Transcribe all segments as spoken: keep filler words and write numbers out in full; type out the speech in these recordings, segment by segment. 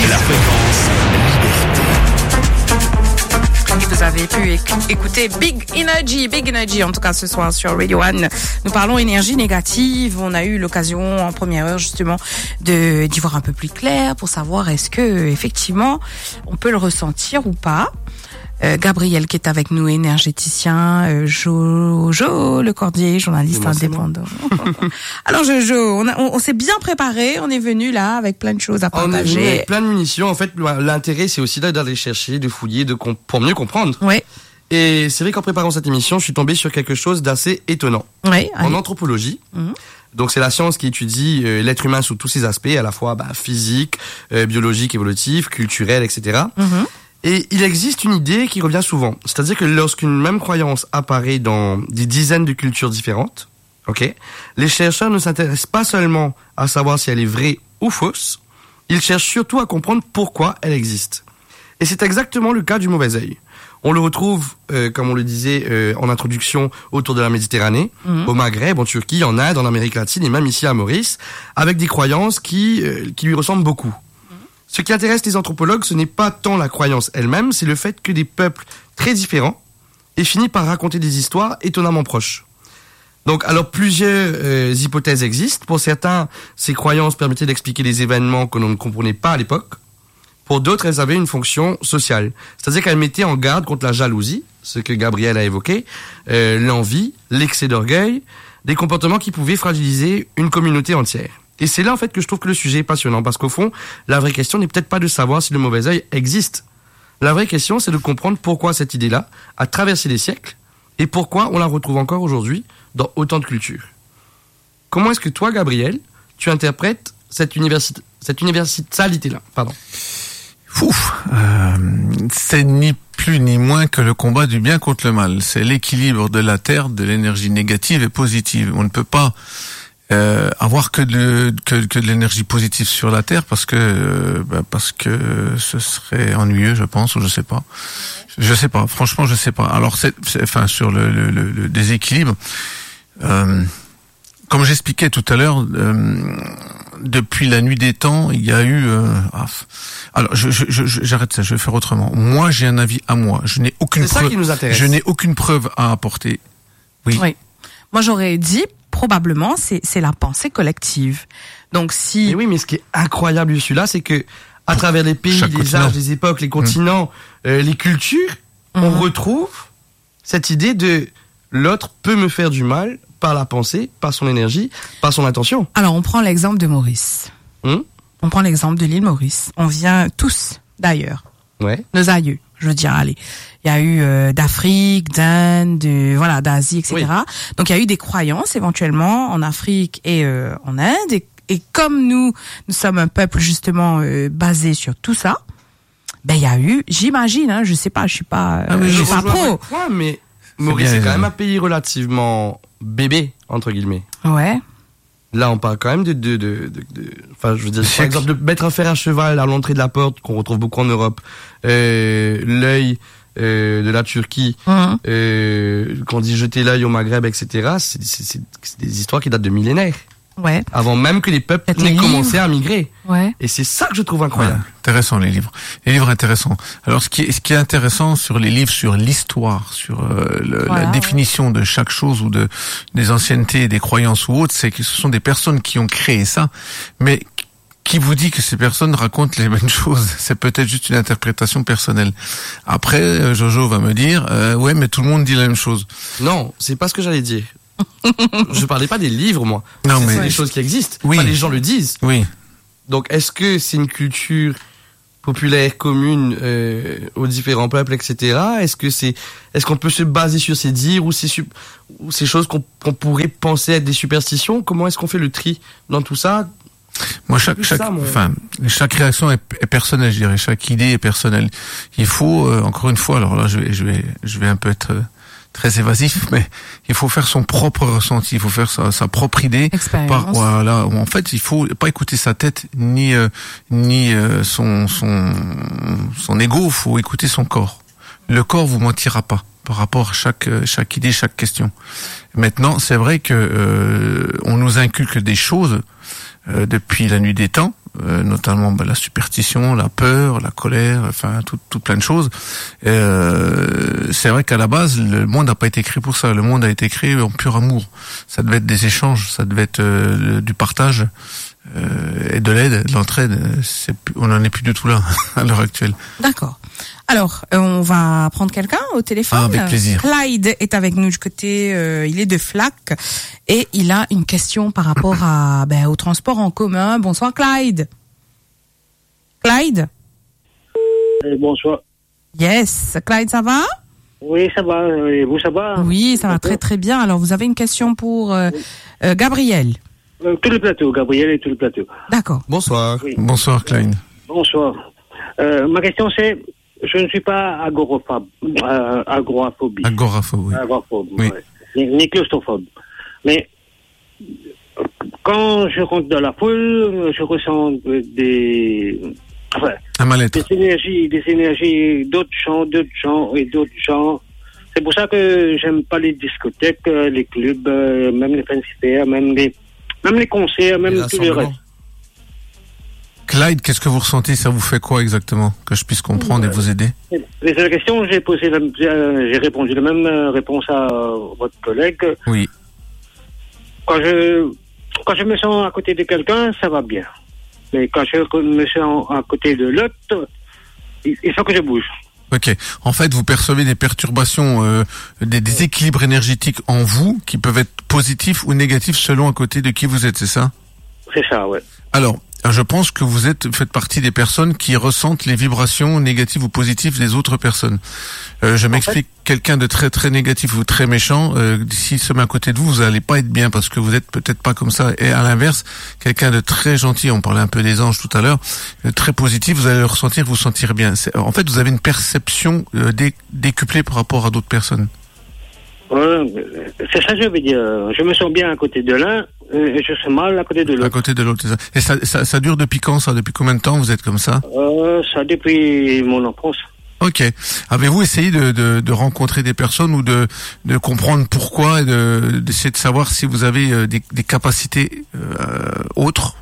La fréquence liberté. Vous avez pu écouter Big Energy, Big Energy en tout cas ce soir sur Radio One. Nous parlons énergie négative. On a eu l'occasion en première heure justement de d'y voir un peu plus clair pour savoir est-ce que effectivement on peut le ressentir ou pas. Euh, Gabriel qui est avec nous, énergéticien, euh, Jojo Le Cordier, journaliste bon, indépendant. Alors Jojo, on, a, on, on s'est bien préparé, on est venu là avec plein de choses à partager. On est venu avec plein de munitions. En fait, l'intérêt c'est aussi d'aller chercher, de fouiller, de comp- pour mieux comprendre. Oui. Et c'est vrai qu'en préparant cette émission, je suis tombé sur quelque chose d'assez étonnant. Oui. En anthropologie. Mm-hmm. Donc c'est la science qui étudie euh, l'être humain sous tous ses aspects, à la fois bah, physique, euh, biologique, évolutif, culturel, et cetera. Mm-hmm. Et il existe une idée qui revient souvent. C'est-à-dire que lorsqu'une même croyance apparaît dans des dizaines de cultures différentes, ok, les chercheurs ne s'intéressent pas seulement à savoir si elle est vraie ou fausse, ils cherchent surtout à comprendre pourquoi elle existe. Et c'est exactement le cas du mauvais œil. On le retrouve, euh, comme on le disait euh, en introduction, autour de la Méditerranée, mmh. au Maghreb, en Turquie, en Inde, en Amérique latine et même ici à Maurice, avec des croyances qui, euh, qui lui ressemblent beaucoup. Ce qui intéresse les anthropologues, ce n'est pas tant la croyance elle-même, c'est le fait que des peuples très différents aient fini par raconter des histoires étonnamment proches. Donc, alors plusieurs euh, hypothèses existent. Pour certains, ces croyances permettaient d'expliquer des événements que l'on ne comprenait pas à l'époque. Pour d'autres, elles avaient une fonction sociale. C'est-à-dire qu'elles mettaient en garde contre la jalousie, ce que Gabriel a évoqué, euh, l'envie, l'excès d'orgueil, des comportements qui pouvaient fragiliser une communauté entière. Et c'est là, en fait, que je trouve que le sujet est passionnant. Parce qu'au fond, la vraie question n'est peut-être pas de savoir si le mauvais œil existe. La vraie question, c'est de comprendre pourquoi cette idée-là a traversé les siècles et pourquoi on la retrouve encore aujourd'hui dans autant de cultures. Comment est-ce que toi, Gabriel, tu interprètes cette université, cette universalité-là, pardon? Ouf, euh, c'est ni plus ni moins que le combat du bien contre le mal. C'est l'équilibre de la Terre, de l'énergie négative et positive. On ne peut pas Euh, avoir que de que, que de l'énergie positive sur la Terre parce que euh, bah parce que ce serait ennuyeux, je pense, ou je sais pas. Je sais pas. Franchement, je sais pas. Alors c'est, c'est enfin sur le, le, le, le déséquilibre. Euh, comme j'expliquais tout à l'heure, euh, depuis la nuit des temps, il y a eu. Euh, ah, alors, je, je, je, j'arrête ça. Je vais faire autrement. Moi, j'ai un avis à moi. Je n'ai aucune c'est preuve. Ça qui nous intéresse. Je n'ai aucune preuve à apporter. Oui. Oui. Moi, j'aurais dit. Probablement, c'est, c'est la pensée collective. Donc, si... Mais oui, mais ce qui est incroyable celui-là, c'est que, à travers les pays, Chaque les continent. âges, les époques, les continents, mmh. euh, les cultures, mmh. on retrouve cette idée de l'autre peut me faire du mal par la pensée, par son énergie, par son intention. Alors, on prend l'exemple de Maurice. Mmh. On prend l'exemple de l'île Maurice. On vient tous d'ailleurs. Ouais. Nos aïeux. Je veux dire, allez, il y a eu euh, d'Afrique, d'Inde, de, voilà, d'Asie, et cetera. Oui. Donc il y a eu des croyances éventuellement en Afrique et euh, en Inde. Et, et comme nous, nous sommes un peuple justement euh, basé sur tout ça, ben il y a eu, j'imagine, hein, je sais pas, je suis pas, euh, ah, mais je suis pas pro. Point, mais Maurice est quand même un pays relativement bébé entre guillemets. Ouais. Là, on parle quand même de, de, de, de, de enfin, je veux dire, par exemple, de mettre un fer à cheval à l'entrée de la porte, qu'on retrouve beaucoup en Europe, euh, l'œil, euh, de la Turquie, mmh. euh, qu'on dit jeter l'œil au Maghreb, et cetera. C'est, c'est, c'est, c'est des histoires qui datent de millénaires. Ouais. Avant même que les peuples n'aient commencé à migrer. Ouais. Et c'est ça que je trouve incroyable. Ouais, intéressant, les livres. Les livres intéressants. Alors, ce qui est, ce qui est intéressant sur les livres, sur l'histoire, sur euh, le, voilà, la définition ouais. de chaque chose ou de des anciennetés, des croyances ou autres, c'est que ce sont des personnes qui ont créé ça, mais qui vous dit que ces personnes racontent les mêmes choses? C'est peut-être juste une interprétation personnelle. Après, Jojo va me dire, euh, ouais, mais tout le monde dit la même chose. Non, c'est pas ce que j'allais dire. Je parlais pas des livres, moi. Non, c'est mais des choses qui existent. Oui. Enfin, les gens le disent. Oui. Donc, est-ce que c'est une culture populaire commune euh, aux différents peuples, et cetera. Est-ce que c'est, est-ce qu'on peut se baser sur ces dires ou ces sup- ou ces choses qu'on, qu'on pourrait penser être des superstitions? Comment est-ce qu'on fait le tri dans tout ça? Moi, chaque, chaque, ça, enfin, chaque réaction est, est personnelle, je dirais. Chaque idée est personnelle. Il faut, euh, encore une fois, alors là, je vais, je vais, je vais un peu être euh, très évasif, mais il faut faire son propre ressenti, il faut faire sa, sa propre idée. Par, voilà, en fait, il faut pas écouter sa tête ni euh, ni euh, son son son ego. Il faut écouter son corps. Le corps vous mentira pas par rapport à chaque chaque idée, chaque question. Maintenant, c'est vrai que euh, on nous inculque des choses. Euh, depuis la nuit des temps, euh, notamment bah, la superstition, la peur, la colère, enfin tout, tout plein de choses. Euh, c'est vrai qu'à la base, le monde n'a pas été créé pour ça. Le monde a été créé en pur amour. Ça devait être des échanges, ça devait être euh, du partage euh, et de l'aide, de l'entraide. C'est, on n'en est plus du tout là à l'heure actuelle. D'accord. Alors, euh, on va prendre quelqu'un au téléphone. Ah, avec plaisir. Clyde est avec nous du côté, euh, il est de Flac et il a une question par rapport à ben, au transport en commun. Bonsoir Clyde. Clyde. Euh, bonsoir. Yes. Clyde, ça va? Oui, ça va. Et vous, ça va? Oui, ça va très très bien. Alors, vous avez une question pour euh, euh, Gabriel. Euh, tout le plateau, Gabriel et tout le plateau. D'accord. Bonsoir. Oui. Bonsoir Clyde. Bonsoir. Euh, ma question c'est, je ne suis pas agoraphobe, euh, agoraphobie. Agoraphobe, oui. Agoraphobe, Oui. ouais. Ni, ni claustrophobe. Mais quand je rentre dans la foule, je ressens des, enfin, Un mal-être. des énergies, des énergies d'autres gens, d'autres gens et d'autres gens. C'est pour ça que j'aime pas les discothèques, euh, les clubs, euh, même les fancy même les, même les concerts, même Les tout le rassemblements. reste. Clyde, qu'est-ce que vous ressentez? Ça vous fait quoi exactement? Que je puisse comprendre et vous aider? Mais c'est la question, j'ai posé, la, j'ai répondu la même réponse à votre collègue. Oui. Quand je, quand je me sens à côté de quelqu'un, ça va bien. Mais quand je me sens à côté de l'autre, il, il faut que je bouge. Ok. En fait, vous percevez des perturbations, euh, des déséquilibres énergétiques en vous qui peuvent être positifs ou négatifs selon à côté de qui vous êtes, c'est ça? C'est ça, ouais. Alors, je pense que vous êtes faites partie des personnes qui ressentent les vibrations négatives ou positives des autres personnes. Euh, je m'explique, quelqu'un de très très négatif ou très méchant, euh, s'il se met à côté de vous, vous allez pas être bien parce que vous êtes peut-être pas comme ça. Et à l'inverse, quelqu'un de très gentil, on parlait un peu des anges tout à l'heure, euh, très positif, vous allez le ressentir, vous sentir bien. C'est, en fait, vous avez une perception euh, dé, décuplée par rapport à d'autres personnes. Ouais, c'est ça que je veux dire. Je me sens bien à côté de l'un et je suis mal à côté de À l'autre. côté de l'autre, c'est ça. Et ça, ça, ça dure depuis quand ça? Depuis combien de temps vous êtes comme ça? Euh, ça depuis mon enfance. Ok. Avez-vous essayé de, de, de rencontrer des personnes ou de, de comprendre pourquoi et de, d'essayer de savoir si vous avez euh, des, des capacités euh, autres?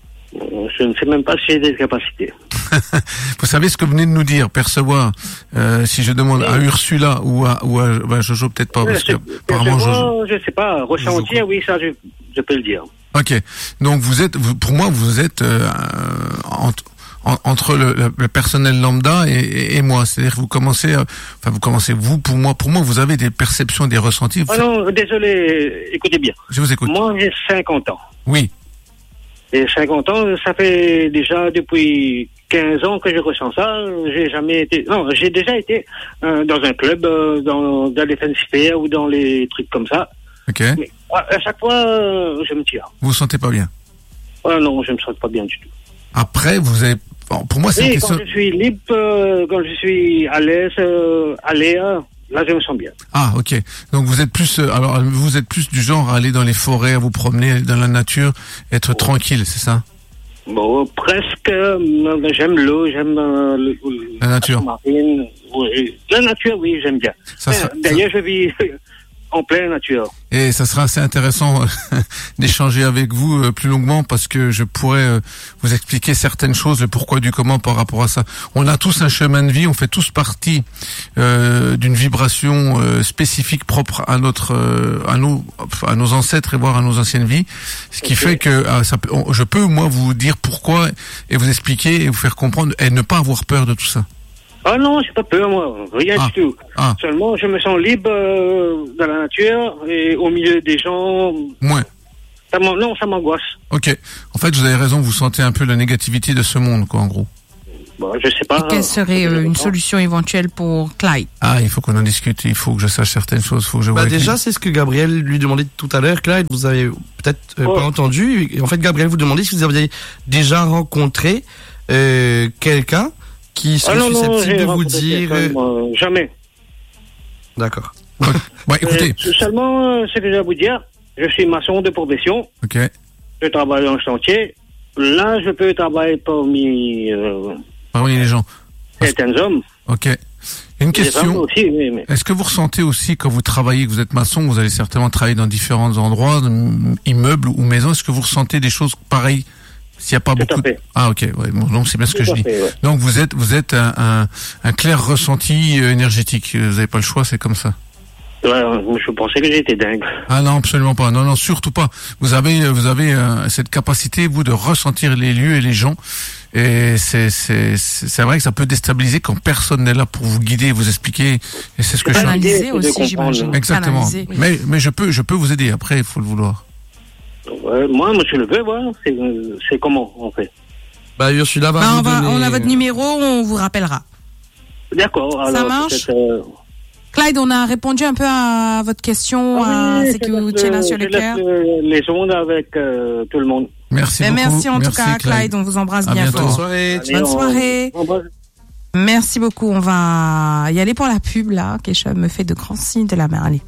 Je ne sais même pas si j'ai des capacités. Vous savez ce que vous venez de nous dire, percevoir. Euh, si je demande à Ursula ou à, ou à ben Jojo, peut-être pas, parce que apparemment Jojo. Je sais pas, ressentir, oui, ça je, je peux le dire. Ok. Donc vous êtes, vous, pour moi, vous êtes euh, entre, en, entre le, le, le personnel lambda et, et, et moi. C'est-à-dire que vous commencez, à, enfin vous commencez, vous, pour moi, pour moi, vous avez des perceptions, des ressentis. Ah non, désolé, écoutez bien. Je vous écoute. Moi, j'ai cinquante ans. Oui. Et cinquante ans, ça fait déjà depuis quinze ans que je ressens ça. J'ai jamais été... Non, j'ai déjà été euh, dans un club, euh, dans, dans les fancy fairs ou dans les trucs comme ça. Ok. Mais à chaque fois, euh, je me tire. Vous vous sentez pas bien? Ah non, je me sens pas bien du tout. Après, vous avez... Bon, pour moi, c'est Oui, une question... quand je suis libre, euh, quand je suis à l'aise, euh, à l'air, là, je me sens bien. Ah, ok. Donc vous êtes plus, euh, alors vous êtes plus du genre à aller dans les forêts, à vous promener, aller dans la nature, être Oh. tranquille, c'est ça? Bon, presque. euh, j'aime l'eau, j'aime euh, le, La nature. marine. Oui. La nature, oui, j'aime bien. Ça, ça- D'ailleurs, je vis en pleine nature. Et ça sera assez intéressant euh, d'échanger avec vous euh, plus longuement parce que je pourrais euh, vous expliquer certaines choses, le pourquoi du comment par rapport à ça. On a tous un chemin de vie, on fait tous partie euh, d'une vibration euh, spécifique propre à notre, euh, à nos, à nos ancêtres et voire à nos anciennes vies, ce qui Ok. fait que ah, ça peut, on- je peux moi vous dire pourquoi et vous expliquer et vous faire comprendre et ne pas avoir peur de tout ça. Ah non, j'ai pas peur, moi. Rien Ah. du tout. Ah, Seulement, je me sens libre euh, dans la nature et au milieu des gens. moins. Ça m'en- non, ça m'angoisse. Ok. En fait, vous avez raison, vous sentez un peu la négativité de ce monde, quoi, en gros. Bon, je sais pas. Et quelle serait euh, une solution éventuelle pour Clyde? Ah, il faut qu'on en discute, il faut que je sache certaines choses, il faut que je vois Bah avec lui. déjà, c'est ce que Gabriel lui demandait tout à l'heure. Clyde, vous avez peut-être euh, Oh. pas entendu. Et en fait, Gabriel vous demandait si vous aviez déjà rencontré euh, quelqu'un qui serait Ah non, non, susceptible j'ai de vous rencontré dire... quelqu'un, euh, moi, jamais. D'accord. Bon, écoutez, Euh, seulement, euh, ce que je vais vous dire, je suis maçon de profession. ok, Je travaille en chantier. Là, je peux travailler parmi euh, parmi les gens. certains hommes. Ok. Une Les femmes question. aussi, oui, mais... Est-ce que vous ressentez aussi quand vous travaillez, que vous êtes maçon, vous allez certainement travailler dans différents endroits, m- immeubles ou maisons, est-ce que vous ressentez des choses pareilles S'il n'y a pas Tout beaucoup. à fait. De... Ah ok, ouais, bon, donc c'est bien ce que Tout je à dis. fait, ouais. Donc vous êtes vous êtes un, un, un clair ressenti euh, énergétique. Vous n'avez pas le choix, c'est comme ça. Ouais, je pensais que j'étais dingue. Ah non, absolument pas. Non, non, surtout pas. Vous avez, vous avez euh, cette capacité, vous, de ressentir les lieux et les gens. Et c'est, c'est, c'est c'est vrai que ça peut déstabiliser quand personne n'est là pour vous guider, vous expliquer. Et c'est ce que je suis. Analyser c'est de aussi, comprendre. j'imagine. Exactement. Analyser, oui. Mais, mais je peux, je peux vous aider. Après, il faut le vouloir. Ouais, moi, monsieur le veux, voilà. C'est, c'est comment, on fait? Bah, Ursula va Bah, vous on, va, donner... on a votre numéro, on vous rappellera. D'accord, alors. Ça marche? peut-être, euh, Clyde, on a répondu un peu à votre question, ah à oui, ce que je vous laisse tienne le- sur le je laisse cœur. le- les ondes avec euh, tout le monde. Merci Ben, beaucoup. merci en tout cas, Clyde. On vous embrasse À bien bientôt. Bonne fort. soirée. Allez, Bonne on- soirée. on va- Merci beaucoup. On va y aller pour la pub là. Kesha me fait de grands signes de la main. Allez.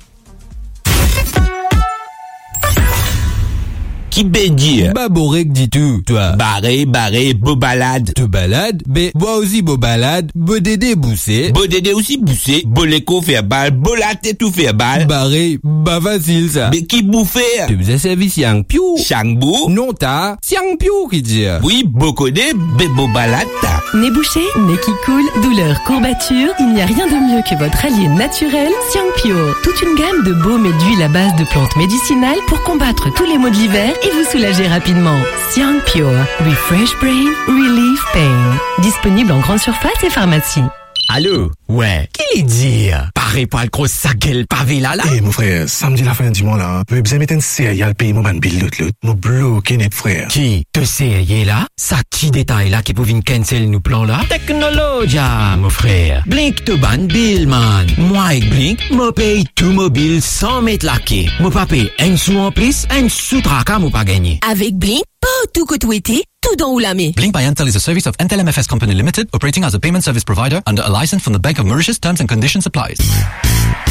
Qui ben dire? Bah, Borek, dis tout, toi. Barré, barré, beau balade. Te balade, mais bois aussi beau balade, beau dédé boussé. Beau dédé aussi boussé. Beau l'écho faire balle. Beau latte tout faire balle. Barré, bah facile ça. Mais qui bouffer? Tu faisais service yang piou. Changbo? Non ta, siang piou qui dit. Oui, beau connaît, mais beau balade. Nez bouché, nez qui coule, douleur, courbature, il n'y a rien de mieux que votre allié naturel, Siang Pure. Toute une gamme de baumes et d'huiles à base de plantes médicinales pour combattre tous les maux de l'hiver et vous soulager rapidement. Siang Pure. Refresh brain, relieve pain. Disponible en grande surface et pharmacie. Allô? Ouais. Qui dit? Pareil pas le gros saquel pavé là là. Eh, mon frère, samedi la fin du mois là, vous avez mettre une série à le pays, mon ban bill l'autre l'autre. Mon bloqué net, frère. Qui? Te sais, là? Ça qui détail là qui pouvait cancel nous plan là? Technologia, mon frère. Blink te ban bill, man. Moi avec Blink, moi paye tout mobile sans mettre la quai. Moi pas paye un sou en plus, un sou tracas, moi pas gagné. Avec Blink, pas tout côté, tout dans ou la main. Blink by Entel is a service of Entel M F S Company Limited, operating as a payment service provider under a license from the Bank of Mauritius. Terms and conditions applies.